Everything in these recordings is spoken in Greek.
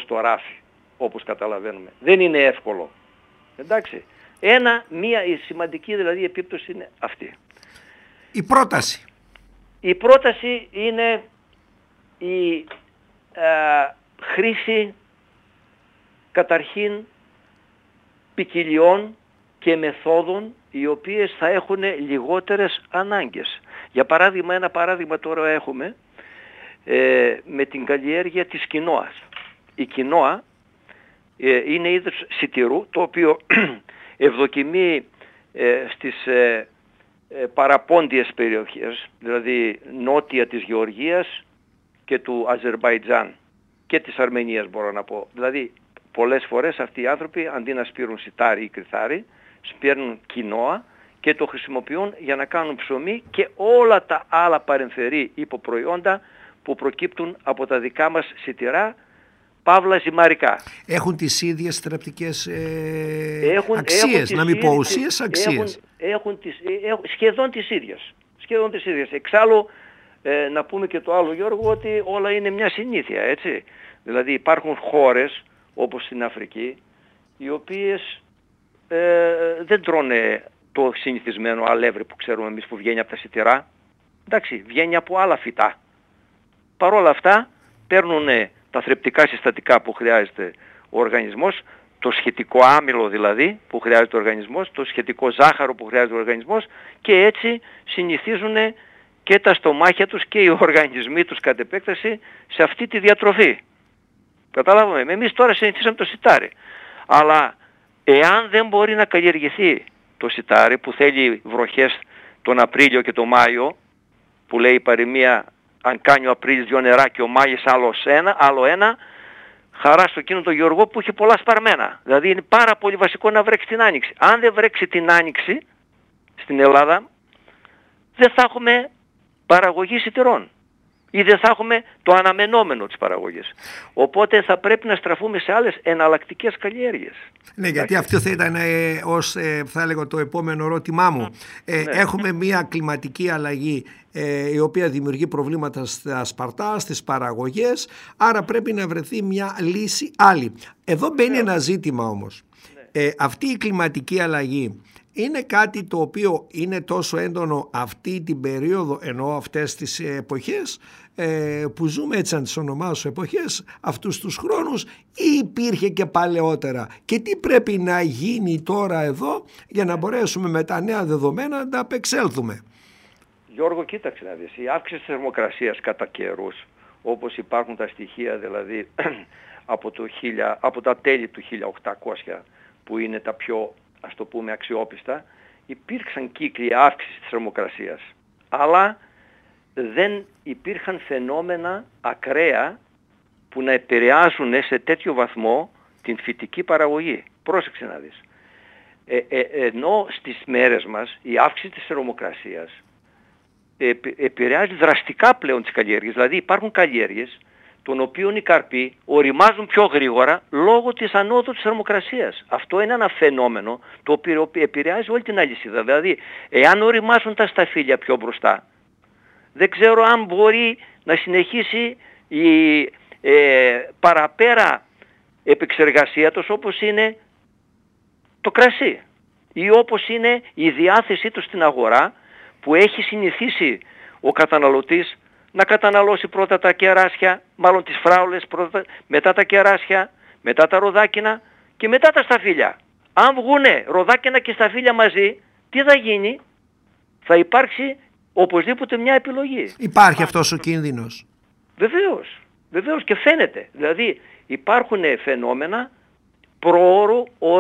στο ράφι, όπως καταλαβαίνουμε. Δεν είναι εύκολο. Εντάξει. Μία σημαντική δηλαδή επίπτωση είναι αυτή. Η πρόταση είναι η χρήση καταρχήν ποικιλιών και μεθόδων οι οποίες θα έχουν λιγότερες ανάγκες. Για παράδειγμα, ένα παράδειγμα τώρα έχουμε με την καλλιέργεια της κοινόας. Η κοινόα είναι είδος σιτηρού, το οποίο ευδοκιμεί στις παραπόντιες περιοχές, δηλαδή νότια της Γεωργίας και του Αζερμπαϊτζάν και της Αρμενίας, μπορώ να πω. Δηλαδή πολλές φορές αυτοί οι άνθρωποι αντί να σπείρουν σιτάρι ή κρυθάρι, σπείρνουν κοινόα και το χρησιμοποιούν για να κάνουν ψωμί και όλα τα άλλα παρεμφερή υποπροϊόντα που προκύπτουν από τα δικά μας σιτηρά, παύλα ζυμαρικά. Έχουν τις ίδιες θρεπτικές αξίες, να μην πω ουσίες, αξίες. Σχεδόν τις ίδιες. Εξάλλου, να πούμε και το άλλο, Γιώργο, ότι όλα είναι μια συνήθεια, έτσι. Δηλαδή υπάρχουν χώρες, όπως στην Αφρική, οι οποίες δεν τρώνε το συνηθισμένο αλεύρι που ξέρουμε εμείς που βγαίνει από τα σιτηρά. Εντάξει, βγαίνει από άλλα φυτά. Παρ' όλα αυτά παίρνουν τα θρεπτικά συστατικά που χρειάζεται ο οργανισμός, το σχετικό άμυλο δηλαδή που χρειάζεται ο οργανισμός, το σχετικό ζάχαρο που χρειάζεται ο οργανισμός και έτσι συνηθίζουν και τα στομάχια τους και οι οργανισμοί τους κατ' επέκταση σε αυτή τη διατροφή. Καταλάβαμε. Εμείς τώρα συνηθίσαμε το σιτάρι. Αλλά εάν δεν μπορεί να καλλιεργηθεί το σιτάρι που θέλει βροχές τον Απρίλιο και τον Μάιο, που λέει η παροιμία, αν κάνει ο Απρίλης 2 νερά και ο Μάης άλλο ένα, χαρά στο εκείνο τον Γεωργό που έχει πολλά σπαρμένα. Δηλαδή είναι πάρα πολύ βασικό να βρέξει την Άνοιξη. Αν δεν βρέξει την Άνοιξη στην Ελλάδα, δεν θα έχουμε παραγωγή σιτηρών ή δεν θα έχουμε το αναμενόμενο της παραγωγής. Οπότε θα πρέπει να στραφούμε σε άλλες εναλλακτικές καλλιέργειες. Ναι, γιατί αυτό θα ήταν θα έλεγα το επόμενο ερώτημά μου. Έχουμε μια κλιματική αλλαγή η οποία δημιουργεί προβλήματα στα σπαρτά, στις παραγωγές, άρα πρέπει να βρεθεί μια λύση άλλη. Εδώ μπαίνει ένα ζήτημα όμως. Αυτή η κλιματική αλλαγή είναι κάτι το οποίο είναι τόσο έντονο αυτή την περίοδο, ενώ αυτές τις εποχές που ζούμε, έτσι να τις ονομάσω εποχές, αυτούς τους χρόνους, ή υπήρχε και παλαιότερα? Και τι πρέπει να γίνει τώρα εδώ για να μπορέσουμε με τα νέα δεδομένα να τα απεξέλθουμε? Γιώργο, κοίταξε να δεις, η αύξηση της θερμοκρασίας κατά καιρούς, όπως υπάρχουν τα στοιχεία δηλαδή από τα τέλη του 1800 που είναι τα πιο, ας το πούμε, αξιόπιστα, υπήρξαν κύκλοι αύξησης της θερμοκρασίας. Αλλά δεν υπήρχαν φαινόμενα ακραία που να επηρεάζουν σε τέτοιο βαθμό την φυτική παραγωγή. Πρόσεξε να δεις. Ενώ στις μέρες μας η αύξηση της θερμοκρασίας επηρεάζει δραστικά πλέον τις καλλιέργειες. Δηλαδή υπάρχουν καλλιέργειες των οποίων οι καρποί οριμάζουν πιο γρήγορα λόγω της ανόδου της θερμοκρασίας. Αυτό είναι ένα φαινόμενο το οποίο επηρεάζει όλη την αλυσίδα. Δηλαδή, εάν οριμάζουν τα σταφύλια πιο μπροστά, δεν ξέρω αν μπορεί να συνεχίσει η παραπέρα επεξεργασία τους, όπως είναι το κρασί ή όπως είναι η διάθεσή του στην αγορά, που έχει συνηθίσει ο καταναλωτής να καταναλώσει πρώτα τα κεράσια, μάλλον τις φράουλες πρώτα, μετά τα κεράσια, μετά τα ροδάκινα και μετά τα σταφύλια. Αν βγουνε ροδάκινα και σταφύλια μαζί, τι θα γίνει? Θα υπάρξει οπωσδήποτε μια επιλογή. Υπάρχει αυτός ο κίνδυνος? Βεβαίως και φαίνεται. Δηλαδή υπάρχουν φαινόμενα προώρου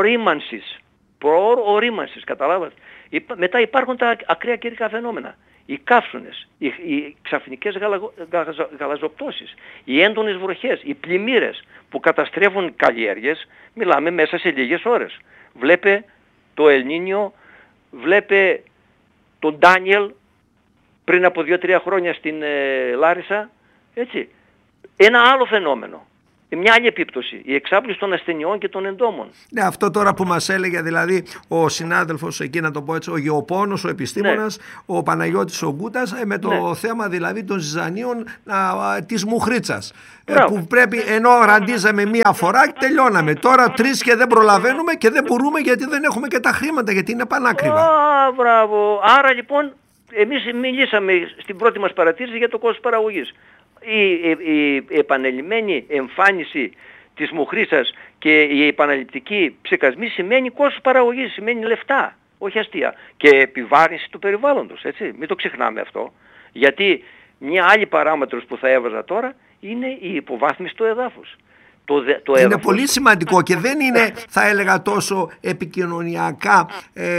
ορίμανσης, καταλάβατε. Μετά υπάρχουν τα ακραία καιρικά φαινόμενα. Οι καύσονες, οι ξαφνικές γαλαζοπτώσεις, οι έντονες βροχές, οι πλημμύρες που καταστρέφουν καλλιέργειες, μιλάμε μέσα σε λίγες ώρες. Βλέπε το Ελνίνιο, βλέπε τον Ντάνιελ πριν από 2-3 χρόνια στην Λάρισα, έτσι. Ένα άλλο φαινόμενο. μια άλλη επίπτωση, η εξάπλωση των ασθενειών και των εντόμων. Ναι, αυτό τώρα που μας έλεγε δηλαδή ο συνάδελφος εκεί, να το πω έτσι, ο γεωπόνος, ο επιστήμονας, ο Παναγιώτης ο Γκούτας, με το θέμα δηλαδή των ζυζανίων της μουχρίτσας. Που πρέπει, ενώ ραντίζαμε μία φορά, τελειώναμε. Τώρα 3 και δεν προλαβαίνουμε και δεν μπορούμε γιατί δεν έχουμε και τα χρήματα, γιατί είναι πανάκριβα. Μπράβο. Άρα λοιπόν, εμείς μιλήσαμε στην πρώτη μας παρατήρηση για το κόστος παραγωγής. Η επανελειμμένη εμφάνιση της μουχρίσας και η επαναληπτική ψεκασμή σημαίνει κόστος παραγωγής, σημαίνει λεφτά, όχι αστεία. Και επιβάρυνση του περιβάλλοντος, έτσι. Μην το ξεχνάμε αυτό. Γιατί μια άλλη παράμετρος που θα έβαζα τώρα είναι η υποβάθμιση του εδάφους. Είναι πολύ σημαντικό και δεν είναι, θα έλεγα, τόσο επικοινωνιακά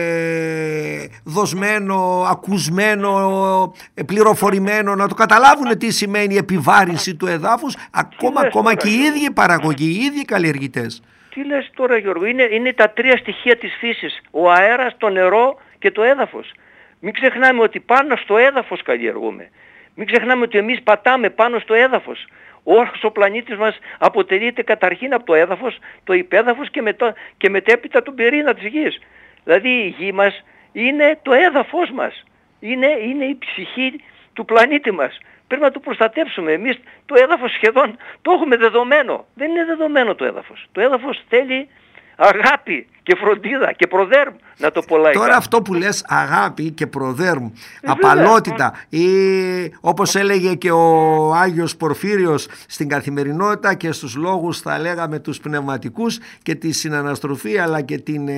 δοσμένο, ακουσμένο, πληροφορημένο, να το καταλάβουν τι σημαίνει επιβάρυνση του εδάφους, ακόμα και οι ίδιοι παραγωγοί, οι ίδιοι καλλιεργητές. Τι λες τώρα, Γιώργο, είναι τα 3 στοιχεία της φύσης, ο αέρας, το νερό και το έδαφος. Μην ξεχνάμε ότι πάνω στο έδαφος καλλιεργούμε. Μην ξεχνάμε ότι εμείς πατάμε πάνω στο έδαφος. Όλος ο πλανήτης μας αποτελείται καταρχήν από το έδαφος, το υπέδαφος και μετέπειτα τον πυρήνα της γης. Δηλαδή η γη μας είναι το έδαφος μας. Είναι η ψυχή του πλανήτη μας. Πρέπει να το προστατεύσουμε. Εμείς το έδαφος σχεδόν το έχουμε δεδομένο. Δεν είναι δεδομένο το έδαφος. Το έδαφος θέλει αγάπη και φροντίδα και προδέρμ, να το πω λαϊκά. Τώρα αυτό που λες, αγάπη και προδέρμ, απαλότητα, ή όπως έλεγε και ο Άγιος Πορφύριος στην καθημερινότητα και στους λόγους, θα λέγαμε, τους πνευματικούς και τη συναναστροφή, αλλά και την,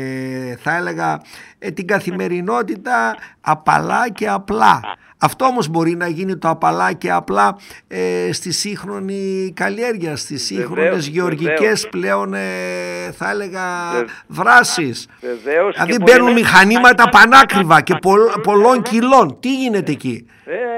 θα έλεγα, την καθημερινότητα απαλά και απλά. Αυτό όμως μπορεί να γίνει το απαλά και απλά στη σύγχρονη καλλιέργεια, στις σύγχρονες γεωργικές πλέον, θα έλεγα, δράσεις. Δηλαδή μπαίνουν μηχανήματα πανάκριβα και πολλών κιλών. Τι γίνεται εκεί?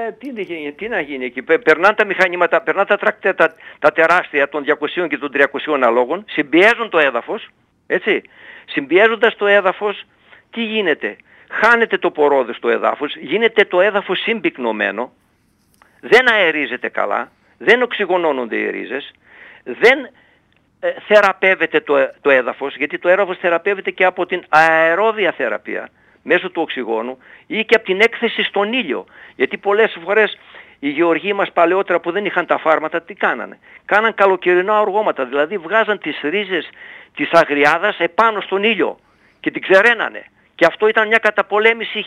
Τι να γίνει εκεί? Περνάνε τα μηχανήματα, περνάνε τα τρακτέρ, τα τεράστια των 200 και των 300 αλόγων, συμπιέζουν το έδαφος, έτσι. Συμπιέζοντας το έδαφος, τι γίνεται? Χάνεται το πορόδες στο έδαφος, γίνεται το έδαφος συμπυκνωμένο, δεν αερίζεται καλά, δεν οξυγονώνονται οι ρίζες, δεν θεραπεύεται το έδαφος, γιατί το έδαφος θεραπεύεται και από την αερόβια θεραπεία μέσω του οξυγόνου ή και από την έκθεση στον ήλιο. Γιατί πολλές φορές οι γεωργοί μας παλαιότερα που δεν είχαν τα φάρματα, τι κάνανε? Κάναν καλοκαιρινά οργώματα, δηλαδή βγάζαν τις ρίζες της αγριάδας επάνω στον ήλιο και την ξεραίνανε. Και αυτό ήταν μια καταπολέμηση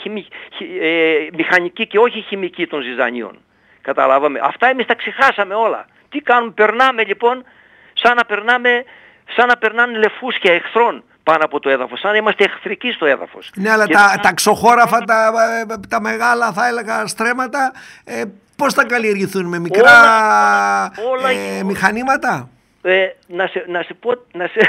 μηχανική και όχι χημική των ζυζανίων. Καταλάβαμε. Αυτά εμείς τα ξεχάσαμε όλα. Τι κάνουμε? Περνάμε λοιπόν σαν να περνάνε λεφούσκια εχθρών πάνω από το έδαφος. Σαν να είμαστε εχθρικοί στο έδαφος. Ναι, αλλά τα ξοχώραφα, τα μεγάλα, θα έλεγα, στρέμματα, πώς θα καλλιεργηθούν? Με μικρά μηχανήματα? Να σε πω,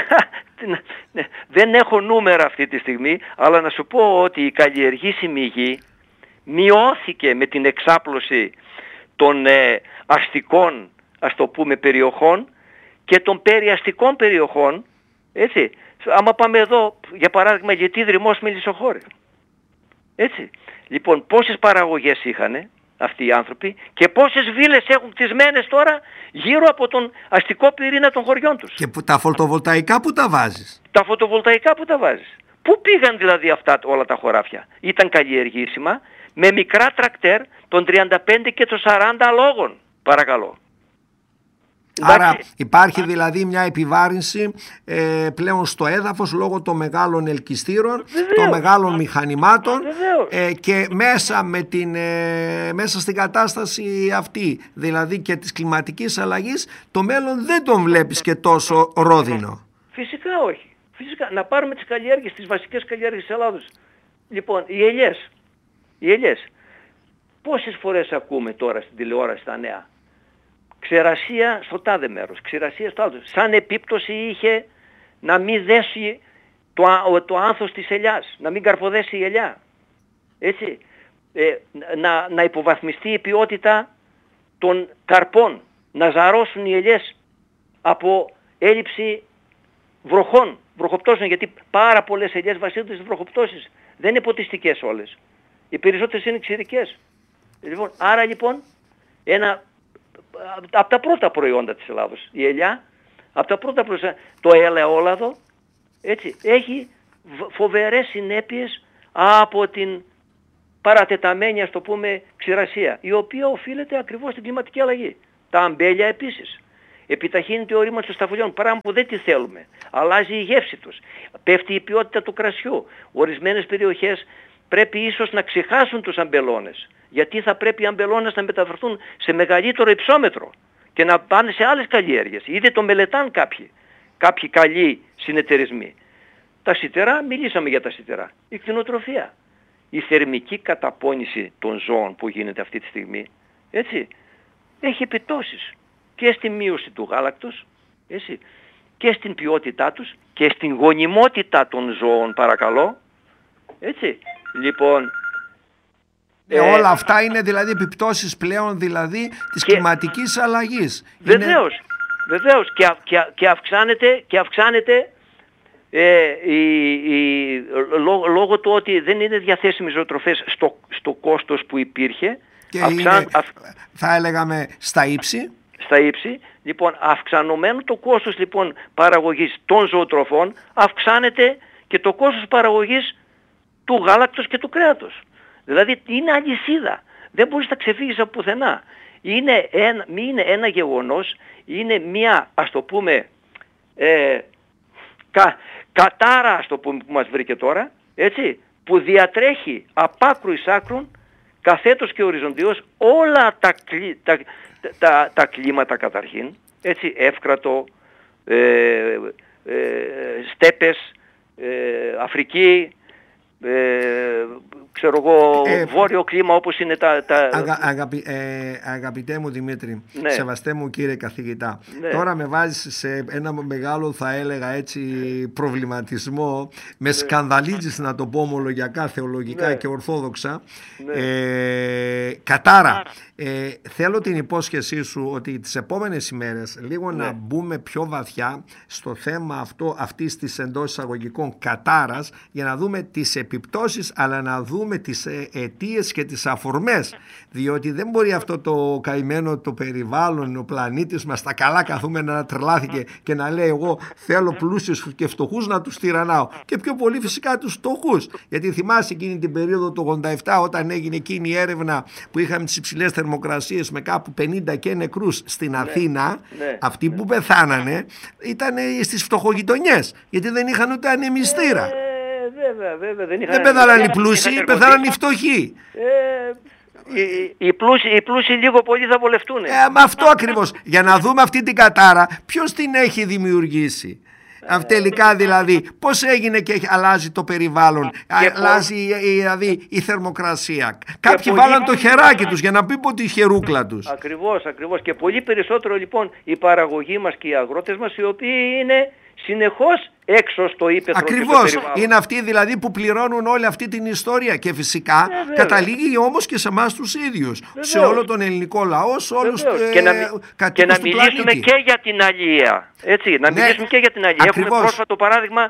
δεν έχω νούμερα αυτή τη στιγμή, αλλά να σου πω ότι η καλλιεργήσιμη γη μειώθηκε με την εξάπλωση των αστικών, ας το πούμε, περιοχών και των περιαστικών περιοχών, έτσι. Άμα πάμε εδώ, για παράδειγμα, γιατί Δρυμός Μελισσοχώρη, έτσι. Λοιπόν, πόσες παραγωγές είχανε αυτοί οι άνθρωποι και πόσες βίλες έχουν κτισμένες τώρα γύρω από τον αστικό πυρήνα των χωριών τους. Και τα φωτοβολταϊκά που τα βάζεις? Τα φωτοβολταϊκά που τα βάζεις. Πού πήγαν δηλαδή αυτά όλα τα χωράφια? Ήταν καλλιεργήσιμα με μικρά τρακτέρ των 35 και των 40 αλόγων, παρακαλώ. Άρα υπάρχει δηλαδή μια επιβάρυνση πλέον στο έδαφος λόγω των μεγάλων ελκυστήρων, των μεγάλων μηχανημάτων, και μέσα στην κατάσταση αυτή, δηλαδή και της κλιματικής αλλαγής, το μέλλον δεν τον βλέπεις και τόσο ρόδινο. Φυσικά όχι. Φυσικά. Να πάρουμε τις καλλιέργειες, τις βασικές καλλιέργειες της Ελλάδος. Λοιπόν, οι ελιές. Πόσες φορές ακούμε τώρα στην τηλεόραση τα νέα? Ξερασία στο τάδε μέρος, ξερασία στο άλλο. Σαν επίπτωση είχε να μην δέσει το άνθος της ελιάς, να μην καρποδέσει η ελιά. Έτσι. Να υποβαθμιστεί η ποιότητα των καρπών, να ζαρώσουν οι ελιές από έλλειψη βροχοπτώσεων, γιατί πάρα πολλές ελιές βασίζονται στις βροχοπτώσεις. Δεν είναι ποτιστικές όλες. Οι περισσότερες είναι ξηρικές. Άρα λοιπόν από τα πρώτα προϊόντα της Ελλάδος, η ελιά, Από τα πρώτα το ελαιόλαδο, έτσι, έχει φοβερές συνέπειες από την παρατεταμένη, ας το πούμε, ξηρασία, η οποία οφείλεται ακριβώς στην κλιματική αλλαγή. Τα αμπέλια επίσης. Επιταχύνεται ο ρήμος των σταφυλιών, πράγμα που δεν τη θέλουμε. Αλλάζει η γεύση τους. Πέφτει η ποιότητα του κρασιού. Ορισμένες περιοχές πρέπει ίσως να ξεχάσουν τους αμπελώνες. Γιατί θα πρέπει οι αμπελώνες να μεταφερθούν σε μεγαλύτερο υψόμετρο και να πάνε σε άλλες καλλιέργειες. Ήδη το μελετάν κάποιοι καλοί συνεταιρισμοί. Τα σιτηρά, μιλήσαμε για τα σιτηρά. Η κτηνοτροφία. Η θερμική καταπώνηση των ζώων που γίνεται αυτή τη στιγμή, έτσι, έχει επιπτώσεις και στη μείωση του γάλακτος, έτσι, και στην ποιότητά τους και στην γονιμότητα των ζώων, παρακαλώ. Έτσι, λοιπόν... όλα αυτά είναι δηλαδή επιπτώσεις πλέον δηλαδή της κλιματικής αλλαγής. Βεβαίως, βεβαίως και αυξάνεται λόγω του ότι δεν είναι διαθέσιμες ζωοτροφές στο κόστος που υπήρχε. Και θα έλεγαμε στα ύψη. Στα ύψη. Λοιπόν, αυξανωμένο το κόστος λοιπόν παραγωγής των ζωοτροφών, αυξάνεται και το κόστος παραγωγής του γάλακτος και του κρέατος. Δηλαδή είναι αλυσίδα. Δεν μπορείς να ξεφύγεις από πουθενά. Είναι ένα γεγονός, είναι μια, ας το πούμε, κατάρα, ας το πούμε, που μας βρήκε τώρα, έτσι, που διατρέχει απ' άκρου εις άκρουν, καθέτος και οριζοντίως, όλα τα κλίματα καταρχήν, έτσι, εύκρατο, στέπες, Αφρική, ξέρω εγώ, βόρειο κλίμα όπως είναι Αγαπητέ μου Δημήτρη, ναι. Σεβαστέ μου κύριε καθηγητά, ναι. Τώρα με βάζεις σε ένα μεγάλο, θα έλεγα έτσι, προβληματισμό, με σκανδαλίζεις, να το πω ομολογιακά, θεολογικά, ναι. Και ορθόδοξα, ναι. Κατάρα. Θέλω την υπόσχεσή σου ότι τις επόμενες ημέρες λίγο, ναι. Να μπούμε πιο βαθιά στο θέμα αυτής της εντός εισαγωγικών κατάρας, για να δούμε τις επιπτώσεις, αλλά να δούμε τις αιτίες και τις αφορμές, διότι δεν μπορεί αυτό το καημένο το περιβάλλον, ο πλανήτης μας, τα καλά καθούμενα, να τρελάθηκε και να λέει εγώ θέλω πλούσιους και φτωχούς να τους τυραννάω, και πιο πολύ φυσικά τους φτωχούς, γιατί θυμάσαι εκείνη την περίοδο του 87 όταν έγινε εκείνη η έρευνα που είχαμε τις υψηλές θερμοκρασίες με κάπου 50 και νεκρούς στην Αθήνα, ναι. Αυτοί που πεθάνανε ήταν στις φτωχογειτονιές, γιατί δεν είχαν ούτε ανεμιστήρα. Βέβαια, δεν πεθάναν οι πλούσιοι, πεθάναν οι φτωχοί. Οι πλούσιοι λίγο πολύ θα βολευτούν. Με αυτό ακριβώς. Για να δούμε αυτή την κατάρα, ποιος την έχει δημιουργήσει. Τελικά δηλαδή πώς έγινε και αλλάζει το περιβάλλον, αλλάζει δηλαδή η θερμοκρασία. Κάποιοι βάλαν το χεράκι τους για να πει πω τη χερούκλα τους. Ακριβώς. Και πολύ περισσότερο λοιπόν η παραγωγή μας και οι αγρότες μας, οι οποίοι είναι συνεχώς έξω στο ύπαιθρο. Ακριβώς. Είναι αυτοί δηλαδή που πληρώνουν όλη αυτή την ιστορία, και φυσικά καταλήγει όμως και σε εμάς τους ίδιους. Βεβαίως. Σε όλο τον ελληνικό λαό, σε όλους και να μιλήσουμε και για την αλληλεία. Έτσι, να μιλήσουμε και για την αλληλεία. Έχουμε πρόσφατο παράδειγμα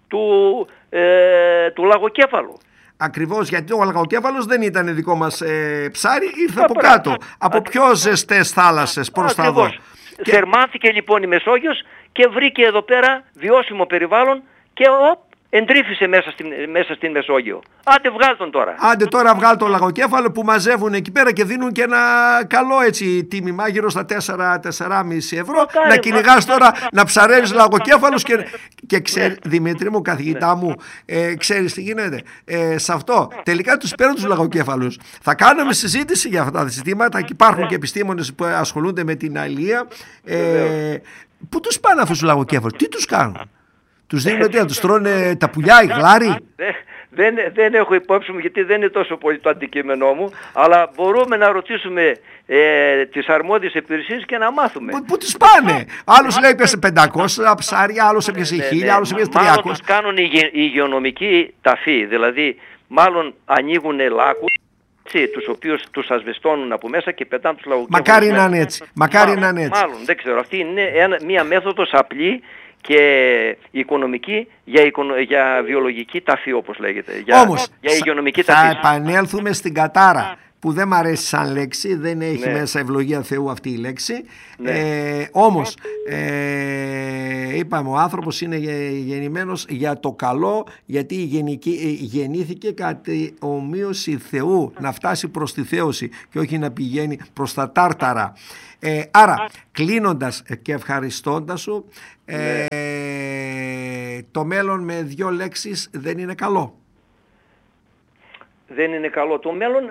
του λαγοκέφαλου. Ακριβώς, γιατί ο λαγοκέφαλος δεν ήταν δικό μας ψάρι, ήρθε από κάτω, από πιο ζεστές θάλασσες προς τα δω. Θερμάνθηκε λοιπόν η Μεσόγειος και βρήκε εδώ πέρα βιώσιμο περιβάλλον και εντρίφησε μέσα στην Μεσόγειο. Άντε βγάλ' τον τώρα. Άντε τώρα βγάλ' τον λαγοκέφαλο που μαζεύουν εκεί πέρα και δίνουν και ένα καλό έτσι τίμημα γύρω στα 4-4,5 ευρώ. Να κυνηγάς τώρα, να ψαρεύεις λαγοκέφαλους και ξέρεις, Δημήτρη μου, καθηγητά μου, ξέρεις τι γίνεται σε αυτό. Τελικά τους παίρνουν τους λαγοκέφαλους. Θα κάνουμε συζήτηση για αυτά τα ζητήματα και υπάρχουν και επιστήμονες που ασχολούνται με την αλληλεία. Πού τους πάνε αυτούς τους λαγοκέφαλους, τι τους κάνουν? Τους δίνουν ότι να τους τρώνε τα πουλιά, οι γλάροι? Δεν έχω υπόψη μου, γιατί δεν είναι τόσο πολύ το αντικείμενό μου, αλλά μπορούμε να ρωτήσουμε τις αρμόδιες υπηρεσίες και να μάθουμε. Πού τους πάνε? Άλλος λέει έπιασε 500 ψάρια, άλλος έπιασε 1000, άλλος έπιασε 300. Μάλλον τους κάνουν η υγειονομική ταφή, δηλαδή μάλλον ανοίγουν λάκους, τους οποίους τους ασβεστώνουν από μέσα και πετάνε τους λαγοκέφαλους. Μακάρι να είναι έτσι. Μάλλον, δεν ξέρω. Αυτή είναι μια μέθοδος απλή και οικονομική για βιολογική ταφή, όπως λέγεται. Όμως για υγειονομική θα ταφή. επανέλθουμε στην κατάρα. που δεν μ' αρέσει σαν λέξη, δεν έχει μέσα ευλογία Θεού αυτή η λέξη. Όμως είπαμε, ο άνθρωπος είναι γεννημένος για το καλό, γιατί γεννήθηκε κατά ομοίωση Θεού, να φτάσει προς τη θέωση και όχι να πηγαίνει προς τα τάρταρα. Άρα, κλείνοντας και ευχαριστώντας σου, το μέλλον με 2 λέξεις δεν είναι καλό. Δεν είναι καλό. Το μέλλον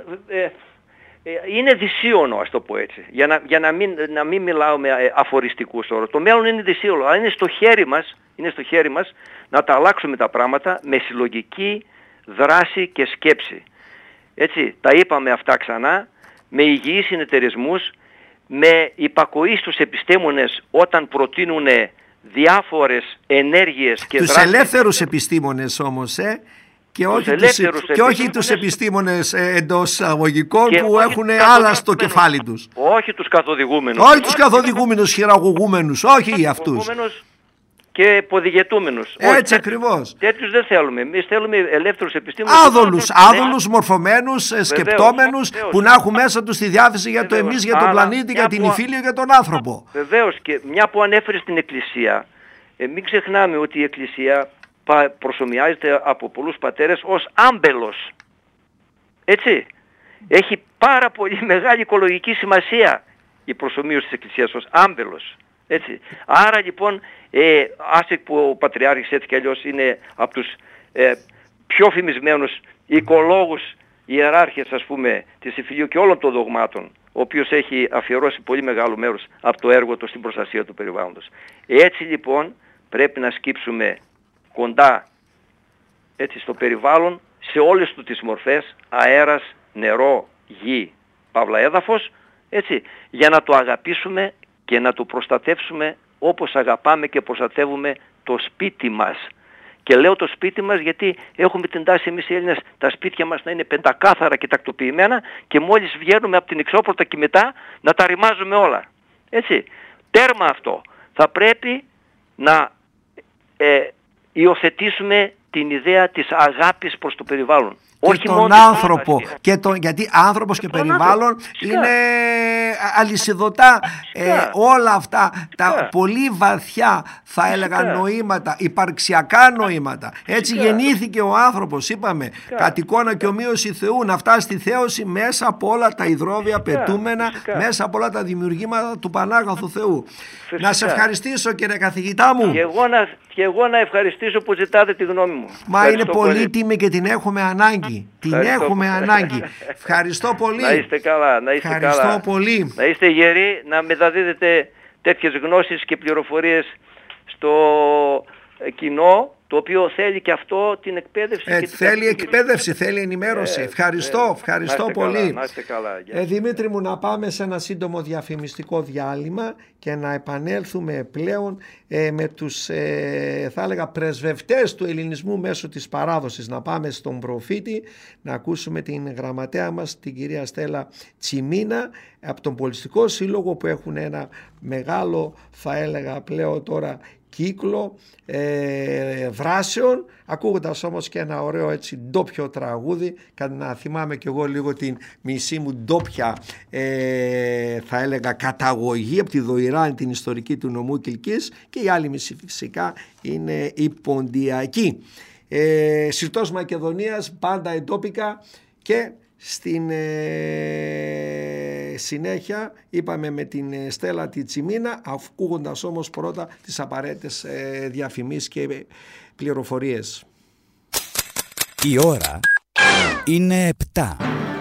είναι δυσίωνο, ας το πω έτσι, για να μην μιλάω με αφοριστικούς όρους. Το μέλλον είναι δυσίωνο, αλλά είναι στο χέρι μας να τα αλλάξουμε τα πράγματα με συλλογική δράση και σκέψη. Έτσι, τα είπαμε αυτά ξανά, με υγιείς συνεταιρισμούς, με υπακοή στους επιστήμονες όταν προτείνουν διάφορες ενέργειες και τους δράσεις. Ελεύθερους επιστήμονες όμως, και όχι τους επιστήμονες εντός αγωγικών που έχουν άλλα στο κεφάλι τους. Όχι τους καθοδηγούμενους. Όχι τους καθοδηγούμενους χειραγωγούμενους, όχι αυτούς. Και ποδηγετούμενους. Έτσι ακριβώς. Τέτοιους δεν θέλουμε. Εμείς θέλουμε ελεύθερους επιστήμονες. Άδολους, μορφωμένους, σκεπτόμενους, που να έχουν μέσα τους τη διάθεση για το εμείς, για τον πλανήτη, για την υφήλιο, για τον άνθρωπο. Βεβαίως, και μια που ανέφερε στην Εκκλησία, μην ξεχνάμε ότι η Εκκλησία προσομοιάζεται από πολλούς πατέρες ως άμπελος. Έτσι. Έχει πάρα πολύ μεγάλη οικολογική σημασία η προσομοίωση της Εκκλησίας ως άμπελος. Έτσι. Άρα λοιπόν, άσε που ο Πατριάρχης έτσι κι αλλιώς είναι από τους πιο φημισμένους οικολόγους ιεράρχες, ας πούμε, της υφηλίου και όλων των δογμάτων, ο οποίος έχει αφιερώσει πολύ μεγάλο μέρος από το έργο του στην προστασία του περιβάλλοντος. Έτσι λοιπόν πρέπει να σκύψουμε κοντά, έτσι, στο περιβάλλον, σε όλες του τις μορφές, αέρας, νερό, γη, παύλα έδαφος, έτσι, για να το αγαπήσουμε και να το προστατεύσουμε όπως αγαπάμε και προστατεύουμε το σπίτι μας. Και λέω το σπίτι μας γιατί έχουμε την τάση εμείς οι Έλληνες τα σπίτια μας να είναι πεντακάθαρα και τακτοποιημένα και μόλις βγαίνουμε από την εξώπορτα και μετά να τα ρημάζουμε όλα. Έτσι, τέρμα αυτό. Θα πρέπει να υιοθετήσουμε την ιδέα της αγάπης προς το περιβάλλον. Και όχι τον μόνο άνθρωπο. Γιατί άνθρωπος και περιβάλλον είναι αλυσιδωτά. Όλα αυτά τα πολύ βαθιά, θα έλεγα, νοήματα, υπαρξιακά νοήματα. Έτσι γεννήθηκε ο άνθρωπος, είπαμε, κατ' εικόνα και ομοίωση Θεού, να φτάσει στη θέωση μέσα από όλα τα υδρόβια πετούμενα, μέσα από όλα τα δημιουργήματα του Πανάγαθου Θεού. Να σε ευχαριστήσω, κύριε καθηγητά μου. Και εγώ να ευχαριστήσω που ζητάτε τη γνώμη μου. Μα είναι πολύτιμη και την έχουμε ανάγκη. Ανάγκη. Ευχαριστώ πολύ. Να είστε καλά. Ευχαριστώ πολύ. Να είστε γεροί, να μεταδίδετε τέτοιες γνώσεις και πληροφορίες στο κοινό, το οποίο θέλει και αυτό την εκπαίδευση. Θέλει εκπαίδευση, θέλει ενημέρωση. Ευχαριστώ πολύ. Να είστε καλά. Δημήτρη μου, να πάμε σε ένα σύντομο διαφημιστικό διάλειμμα και να επανέλθουμε πλέον με τους, θα έλεγα, πρεσβευτές του ελληνισμού μέσω της παράδοσης. Να πάμε στον προφήτη, να ακούσουμε την γραμματέα μας, την κυρία Στέλλα Τσιμίνα, από τον Πολιστικό Σύλλογο, που έχουν ένα μεγάλο, θα έλεγα πλέον τώρα, κύκλο δράσεων, ακούγοντας όμως και ένα ωραίο έτσι ντόπιο τραγούδι, να θυμάμαι και εγώ λίγο την μισή μου ντόπια θα έλεγα καταγωγή από τη Δοηράνη, την ιστορική του νομού Κιλκής, και η άλλη μισή φυσικά είναι η ποντιακή. Συρτός Μακεδονίας, πάντα εντόπικα, και στην συνέχεια είπαμε με την Στέλλα τη Τσιμίνα, ακούγοντας όμως πρώτα τις απαραίτητες διαφημίσεις και πληροφορίες. Η ώρα είναι 7.